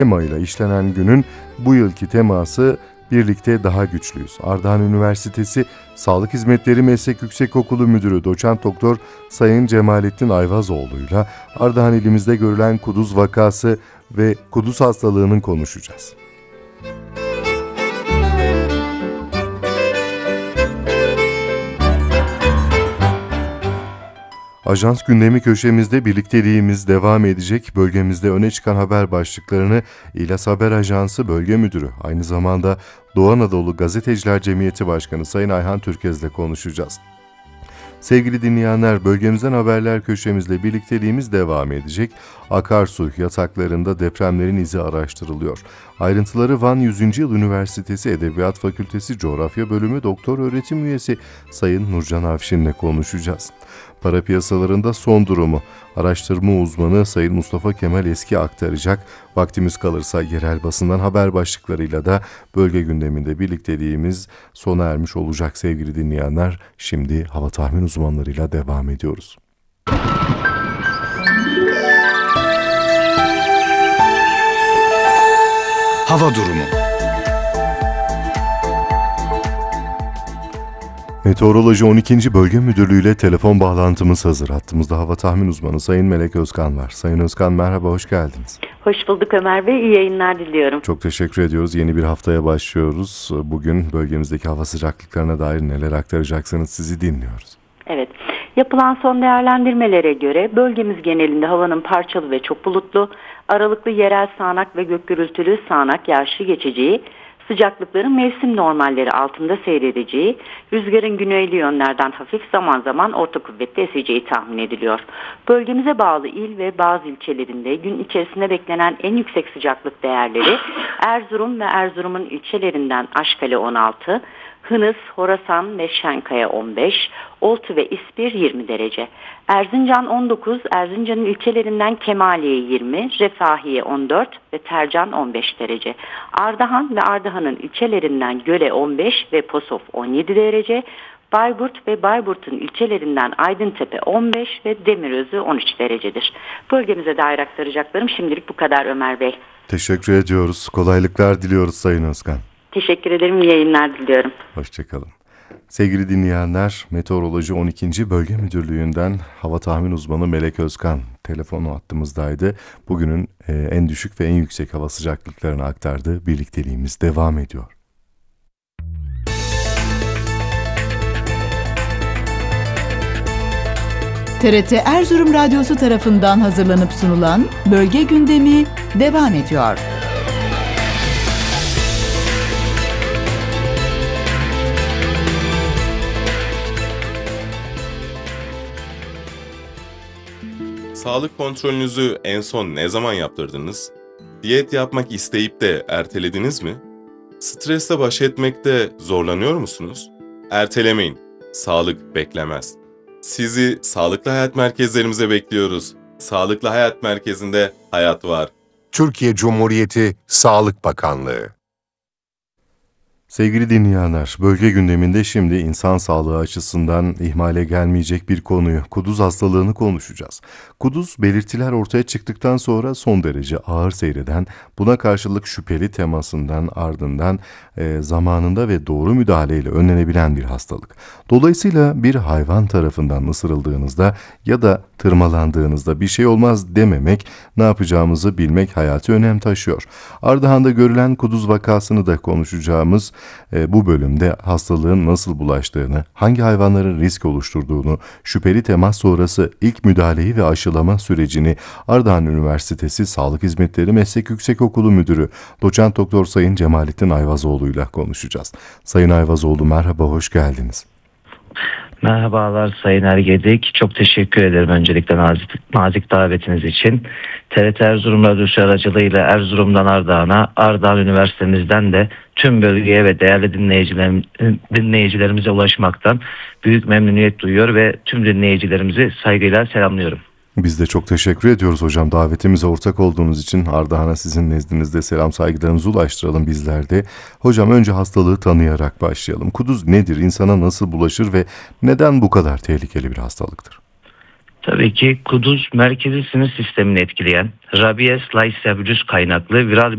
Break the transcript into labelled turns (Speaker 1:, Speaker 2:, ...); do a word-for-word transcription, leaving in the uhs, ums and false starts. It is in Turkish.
Speaker 1: temayla işlenen günün bu yılki teması "Birlikte Daha Güçlüyüz". Ardahan Üniversitesi Sağlık Hizmetleri Meslek Yüksekokulu Müdürü Doçent Doktor Sayın Cemalettin Ayvazoğlu'yla Ardahan ilimizde görülen kuduz vakası ve kuduz hastalığının konuşacağız. Ajans gündemi köşemizde birlikteliğimiz devam edecek. Bölgemizde öne çıkan haber başlıklarını İLAS Haber Ajansı Bölge Müdürü, aynı zamanda Doğu Anadolu Gazeteciler Cemiyeti Başkanı Sayın Ayhan Türkez'le konuşacağız. Sevgili dinleyenler, bölgemizden haberler köşemizle birlikteliğimiz devam edecek. Akarsu yataklarında depremlerin izi araştırılıyor. Ayrıntıları Van yüzüncü. Yıl Üniversitesi Edebiyat Fakültesi Coğrafya Bölümü Doktor Öğretim Üyesi Sayın Nurcan Avşin'le konuşacağız. Para piyasalarında son durumu araştırma uzmanı Sayın Mustafa Kemal Eski aktaracak. Vaktimiz kalırsa yerel basından haber başlıklarıyla da bölge gündeminde birlikteliğimiz sona ermiş olacak sevgili dinleyenler. Şimdi hava tahmin uzmanlarıyla devam ediyoruz.
Speaker 2: Hava durumu.
Speaker 1: Meteoroloji on ikinci. Bölge Müdürlüğü ile telefon bağlantımız hazır. Hattımızda hava tahmin uzmanı Sayın Melek Özkan var. Sayın Özkan, merhaba, hoş geldiniz.
Speaker 3: Hoş bulduk Ömer Bey, iyi yayınlar diliyorum.
Speaker 1: Çok teşekkür ediyoruz. Yeni bir haftaya başlıyoruz. Bugün bölgemizdeki hava sıcaklıklarına dair neler aktaracaksınız, sizi dinliyoruz.
Speaker 3: Evet, yapılan son değerlendirmelere göre bölgemiz genelinde havanın parçalı ve çok bulutlu, aralıklı yerel sağanak ve gök gürültülü sağanak yağışlı geçeceği, sıcaklıkların mevsim normalleri altında seyredeceği, rüzgarın güneyli yönlerden hafif zaman zaman orta kuvvetli eseceği tahmin ediliyor. Bölgemize bağlı il ve bazı ilçelerinde gün içerisinde beklenen en yüksek sıcaklık değerleri Erzurum ve Erzurum'un ilçelerinden Aşkale on altı, Hınıs, Horasan ve Şenkaya on beş, Oltu ve İspir yirmi derece. Erzincan on dokuz, Erzincan'ın ilçelerinden Kemaliye yirmi, Refahiye on dört ve Tercan on beş derece. Ardahan ve Ardahan'ın ilçelerinden Göle on beş ve Posof on yedi derece. Bayburt ve Bayburt'un ilçelerinden Aydıntepe on beş ve Demirözü on üç derecedir. Bölgemize dair aktaracaklarım şimdilik bu kadar Ömer Bey.
Speaker 1: Teşekkür ediyoruz. Kolaylıklar diliyoruz Sayın Özkan.
Speaker 3: Teşekkür ederim. İyi yayınlar diliyorum.
Speaker 1: Hoşçakalın. Sevgili dinleyenler, Meteoroloji on ikinci. Bölge Müdürlüğü'nden hava tahmin uzmanı Melek Özkan telefonu hattımızdaydı. Bugünün e, en düşük ve en yüksek hava sıcaklıklarını aktardı. Birlikteliğimiz devam ediyor.
Speaker 4: T R T Erzurum Radyosu tarafından hazırlanıp sunulan Bölge Gündemi devam ediyor.
Speaker 5: Sağlık kontrolünüzü en son ne zaman yaptırdınız? Diyet yapmak isteyip de ertelediniz mi? Stresle baş etmekte zorlanıyor musunuz? Ertelemeyin. Sağlık beklemez. Sizi Sağlıklı Hayat Merkezlerimize bekliyoruz. Sağlıklı Hayat Merkezi'nde hayat var.
Speaker 2: Türkiye Cumhuriyeti Sağlık Bakanlığı.
Speaker 1: Sevgili dinleyenler, bölge gündeminde şimdi insan sağlığı açısından ihmale gelmeyecek bir konuyu, kuduz hastalığını konuşacağız. Kuduz, belirtiler ortaya çıktıktan sonra son derece ağır seyreden, buna karşılık şüpheli temasından ardından e, zamanında ve doğru müdahaleyle önlenebilen bir hastalık. Dolayısıyla bir hayvan tarafından ısırıldığınızda ya da tırmalandığınızda bir şey olmaz dememek, ne yapacağımızı bilmek hayati önem taşıyor. Ardahan'da görülen kuduz vakasını da konuşacağımız e, bu bölümde hastalığın nasıl bulaştığını, hangi hayvanların risk oluşturduğunu, şüpheli temas sonrası ilk müdahaleyi ve aşılama sürecini Ardahan Üniversitesi Sağlık Hizmetleri Meslek Yüksekokulu Müdürü Doçent Doktor Sayın Cemalettin Ayvazoğlu ile konuşacağız. Sayın Ayvazoğlu, merhaba, hoş geldiniz.
Speaker 6: Merhabalar Sayın Ergedik. Çok teşekkür ederim öncelikle nazik, nazik davetiniz için. T R T Erzurum Radyosu aracılığıyla Erzurum'dan Ardahan'a, Ardahan Üniversitemizden de tüm bölgeye ve değerli dinleyicilerim, dinleyicilerimize ulaşmaktan büyük memnuniyet duyuyor ve tüm dinleyicilerimizi saygıyla selamlıyorum.
Speaker 1: Biz de çok teşekkür ediyoruz hocam. Davetimize ortak olduğunuz için Ardahan'a sizin nezdinizde selam saygılarımızı ulaştıralım bizler de. Hocam, önce hastalığı tanıyarak başlayalım. Kuduz nedir? İnsana nasıl bulaşır ve neden bu kadar tehlikeli bir hastalıktır?
Speaker 6: Tabii ki kuduz merkezi sinir sistemini etkileyen Rabies laissez virüs kaynaklı viral